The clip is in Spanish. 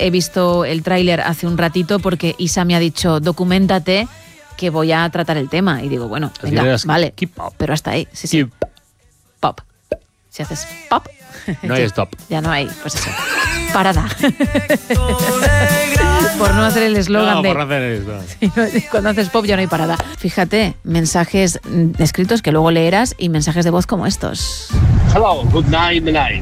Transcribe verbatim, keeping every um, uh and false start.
he visto el tráiler hace un ratito porque Isa me ha dicho, documéntate que voy a tratar el tema. Y digo, bueno, venga, vale, pero hasta ahí. Sí, sí. Pop. Si haces pop... No hay stop. Ya no hay, pues eso. Parada. Por no hacer el eslogan no, de... por no hacer el eslogan. Cuando haces pop ya no hay parada. Fíjate, mensajes escritos que luego leerás y mensajes de voz como estos. Hello, good night, night.